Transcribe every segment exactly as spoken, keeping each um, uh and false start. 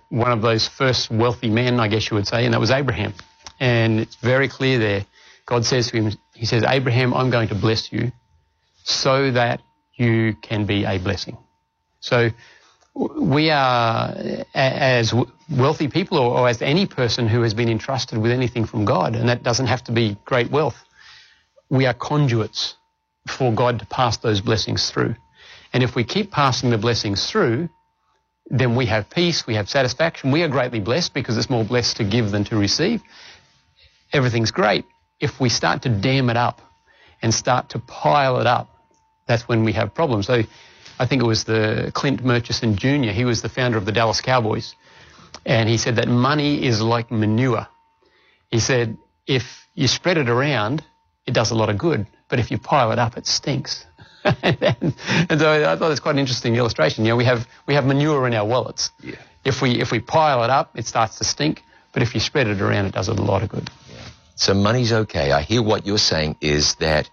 one of those first wealthy men, I guess you would say, and that was Abraham. And it's very clear there. God says to him, he says, Abraham, I'm going to bless you so that you can be a blessing. So we are, as wealthy people, or, or as any person who has been entrusted with anything from God, and that doesn't have to be great wealth, we are conduits for God to pass those blessings through. And if we keep passing the blessings through, then we have peace, we have satisfaction. We are greatly blessed because it's more blessed to give than to receive. Everything's great. If we start to dam it up and start to pile it up, that's when we have problems. So I think it was the Clint Murchison Junior He was the founder of the Dallas Cowboys. And he said that money is like manure. He said, if you spread it around, it does a lot of good. But if you pile it up, it stinks. and, and so I thought it's quite an interesting illustration. You know, we have we have manure in our wallets. Yeah. If we if we pile it up, it starts to stink. But if you spread it around, it does a lot of good. Yeah. So money's okay. I hear what you're saying is that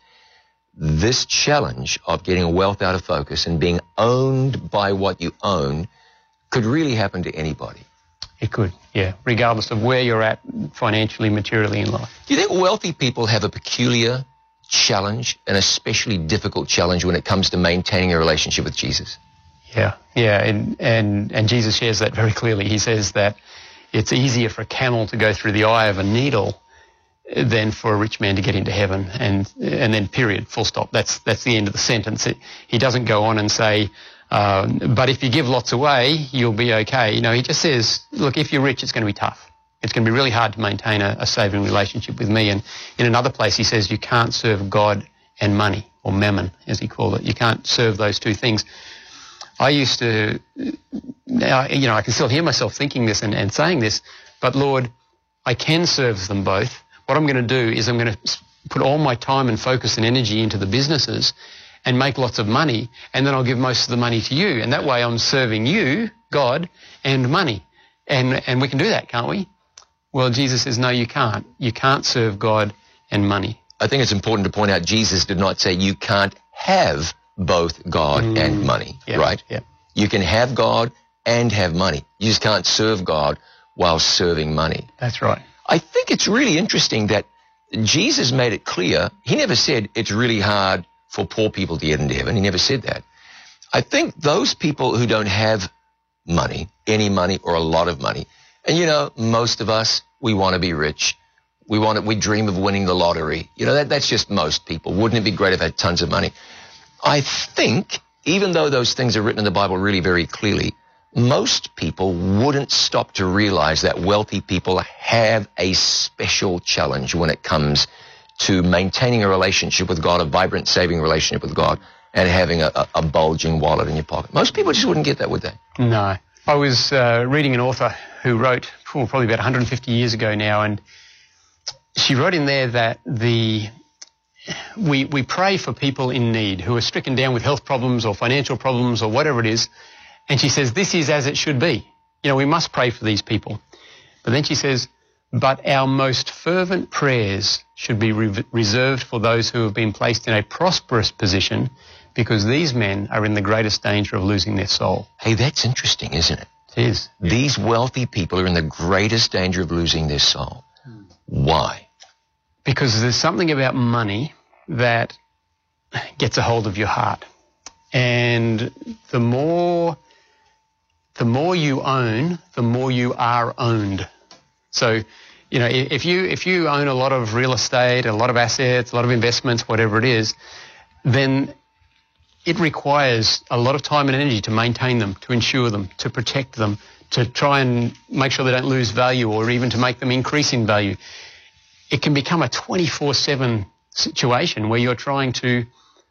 this challenge of getting wealth out of focus and being owned by what you own could really happen to anybody. It could, yeah, regardless of where you're at financially, materially in life. Do you think wealthy people have a peculiar challenge, an especially difficult challenge when it comes to maintaining a relationship with Jesus? Yeah, yeah, and, and, and Jesus shares that very clearly. He says that it's easier for a camel to go through the eye of a needle than for a rich man to get into heaven, and and then period, full stop. That's that's the end of the sentence. It, he doesn't go on and say, uh, but if you give lots away, you'll be okay. You know, he just says, look, if you're rich, it's going to be tough. It's going to be really hard to maintain a, a saving relationship with me. And in another place, he says you can't serve God and money, or mammon, as he called it. You can't serve those two things. I used to, now, you know, I can still hear myself thinking this and, and saying this, but Lord, I can serve them both. What I'm going to do is I'm going to put all my time and focus and energy into the businesses and make lots of money, and then I'll give most of the money to you. And that way I'm serving you, God, and money. And and we can do that, can't we? Well, Jesus says, no, you can't. You can't serve God and money. I think it's important to point out Jesus did not say you can't have both God mm. and money, yeah, right? Yeah. You can have God and have money. You just can't serve God while serving money. That's right. I think it's really interesting that Jesus made it clear. He never said it's really hard for poor people to get into heaven. He never said that. I think those people who don't have money, any money or a lot of money, and you know, most of us, we want to be rich. We want to, we dream of winning the lottery. You know, that, that's just most people. Wouldn't it be great if I had tons of money? I think, even though those things are written in the Bible really very clearly, most people wouldn't stop to realize that wealthy people have a special challenge when it comes to maintaining a relationship with God, a vibrant, saving relationship with God, and having a, a, a bulging wallet in your pocket. Most people just wouldn't get that, would they? No. I was uh, reading an author who wrote, oh, probably about one hundred fifty years ago now, and she wrote in there that the we we pray for people in need who are stricken down with health problems or financial problems or whatever it is. And she says, this is as it should be. You know, we must pray for these people. But then she says, but our most fervent prayers should be re- reserved for those who have been placed in a prosperous position, because these men are in the greatest danger of losing their soul. Hey, that's interesting, isn't it? It is. These wealthy people are in the greatest danger of losing their soul. Why? Because there's something about money that gets a hold of your heart. And the more... The more you own, the more you are owned. So, you know, if you if you own a lot of real estate, a lot of assets, a lot of investments, whatever it is, then it requires a lot of time and energy to maintain them, to insure them, to protect them, to try and make sure they don't lose value, or even to make them increase in value. It can become a twenty-four seven situation where you're trying to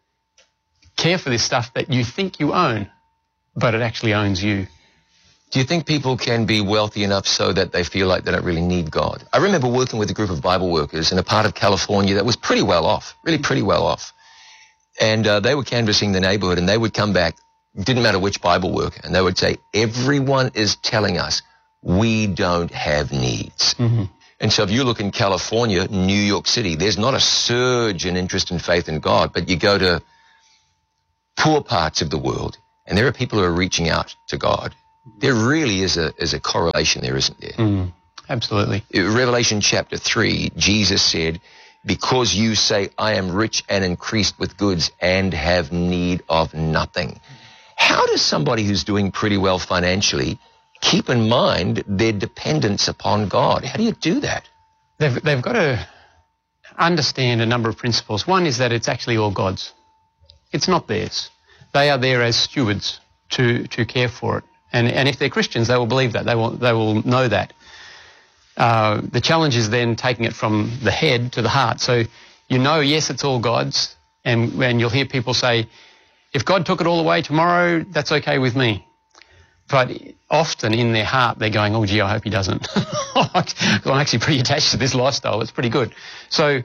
care for this stuff that you think you own, but it actually owns you. Do you think people can be wealthy enough so that they feel like they don't really need God? I remember working with a group of Bible workers in a part of California that was pretty well off, really pretty well off. And uh, they were canvassing the neighborhood, and they would come back, didn't matter which Bible worker, and they would say, everyone is telling us we don't have needs. Mm-hmm. And so if you look in California, New York City, there's not a surge in interest and faith in God, but you go to poor parts of the world, and there are people who are reaching out to God. There really is a, is a correlation there, isn't there? Mm, absolutely. In Revelation chapter three, Jesus said, because you say, I am rich and increased with goods and have need of nothing. How does somebody who's doing pretty well financially keep in mind their dependence upon God? How do you do that? They've, they've got to understand a number of principles. One is that it's actually all God's. It's not theirs. They are there as stewards to, to care for it. And, and if they're Christians, they will believe that. They will, they will know that. Uh, the challenge is then taking it from the head to the heart. So you know, yes, it's all God's. And, and you'll hear people say, if God took it all away tomorrow, that's okay with me. But often in their heart, they're going, oh, gee, I hope he doesn't. I'm actually pretty attached to this lifestyle. It's pretty good. So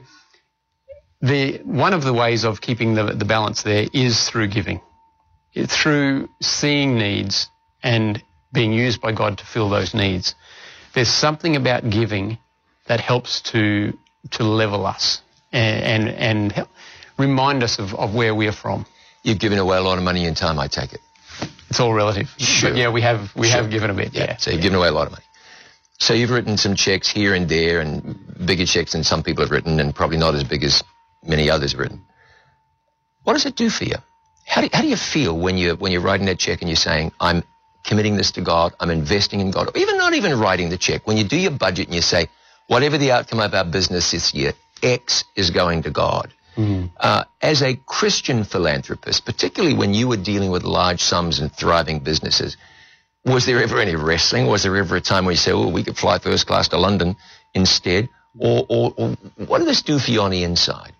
the one of the ways of keeping the, the balance there is through giving, through seeing needs and being used by God to fill those needs. There's something about giving that helps to to level us and and, and help remind us of, of where we are from. You've given away a lot of money and time, I take it. It's all relative. Sure. But yeah, we have we Sure. have given a bit. Yeah. Yeah. So you've yeah. given away a lot of money. So you've written some checks here and there, and bigger checks than some people have written, and probably not as big as many others have written. What does it do for you? How do, how do you feel when you're, when you're writing that check and you're saying, I'm committing this to God, I'm investing in God, or even not even writing the check, when you do your budget and you say, whatever the outcome of our business this year, X is going to God. Mm. Uh, as a Christian philanthropist, particularly when you were dealing with large sums and thriving businesses, was there ever any wrestling? Was there ever a time where you say, oh, we could fly first class to London instead? Or, or, or what did this do for you on the inside?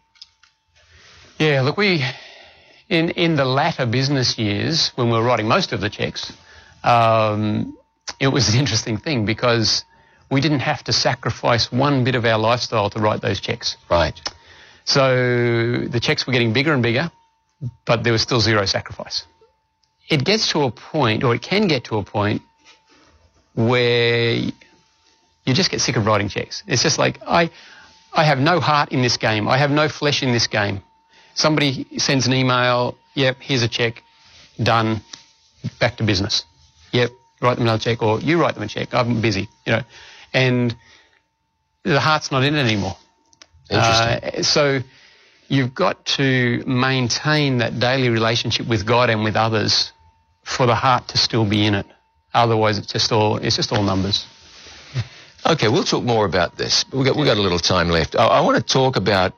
Yeah, look, we, in, in the latter business years, when we were writing most of the checks, um, it was an interesting thing because we didn't have to sacrifice one bit of our lifestyle to write those checks. Right. So the checks were getting bigger and bigger, but there was still zero sacrifice. It gets to a point, or it can get to a point, where you just get sick of writing checks. It's just like, I, I have no heart in this game. I have no flesh in this game. Somebody sends an email, yep, here's a check, done, back to business. Yep, write them another check, or you write them a check, I'm busy, you know. And the heart's not in it anymore. Interesting. Uh, so you've got to maintain that daily relationship with God and with others for the heart to still be in it. Otherwise, it's just all it's just all numbers. Okay, we'll talk more about this. We've got, we've got a little time left. I, I want to talk about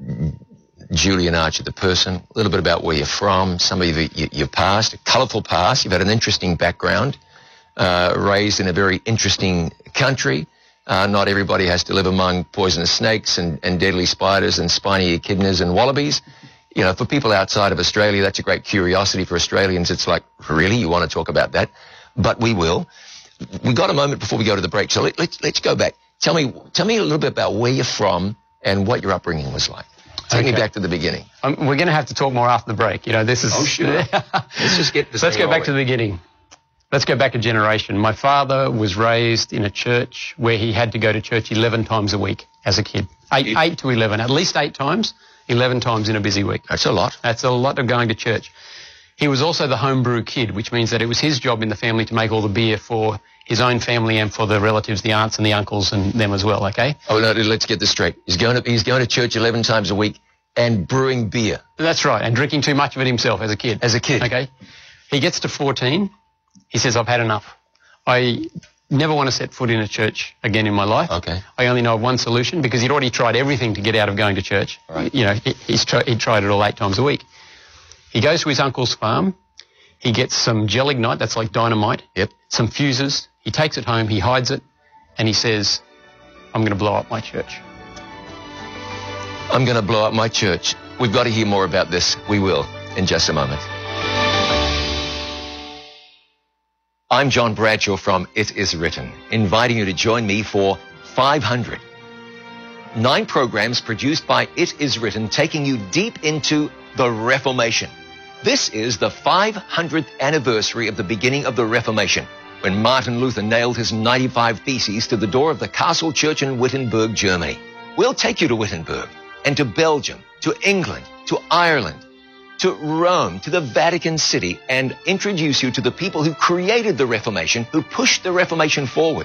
Julian Archer, the person, a little bit about where you're from, some of your, your past, a colourful past. You've had an interesting background, uh, raised in a very interesting country. Uh, not everybody has to live among poisonous snakes and, and deadly spiders and spiny echidnas and wallabies. You know, for people outside of Australia, that's a great curiosity. For Australians, it's like, really, you want to talk about that? But we will. We got a moment before we go to the break, so let, let's let's go back. Tell me, tell me a little bit about where you're from and what your upbringing was like. Take Okay. me back to the beginning. Um, we're going to have to talk more after the break. You know, this is. Oh, sure. Let's just get this. Let's thing go back to rolling. the beginning. Let's go back a generation. My father was raised in a church where he had to go to church eleven times a week as a kid. Eight, You- eight to eleven, at least eight times, eleven times in a busy week. That's a lot. That's a lot of going to church. He was also the homebrew kid, which means that it was his job in the family to make all the beer for his own family and for the relatives, the aunts and the uncles and them as well, okay? Oh no, let's get this straight. He's going to he's going to church eleven times a week and brewing beer That's right, and drinking too much of it himself as a kid. as a kid. Okay? He gets to fourteen. He says, I've had enough. I never want to set foot in a church again in my life. Okay. I only know of one solution because he'd already tried everything to get out of going to church. Right. You know, he, he's tri- he'd tried it all eight times a week. He goes to his uncle's farm. He gets some gelignite, that's like dynamite, Yep. some fuses. He takes it home, he hides it, and he says, I'm going to blow up my church. I'm going to blow up my church. We've got to hear more about this. We will in just a moment. I'm John Bradshaw from It Is Written, inviting you to join me for five hundred. Nine programs produced by It Is Written, taking you deep into the Reformation. This is the five hundredth anniversary of the beginning of the Reformation, when Martin Luther nailed his ninety-five Theses to the door of the Castle Church in Wittenberg, Germany. We'll take you to Wittenberg and to Belgium, to England, to Ireland, to Rome, to the Vatican City, and introduce you to the people who created the Reformation, who pushed the Reformation forward.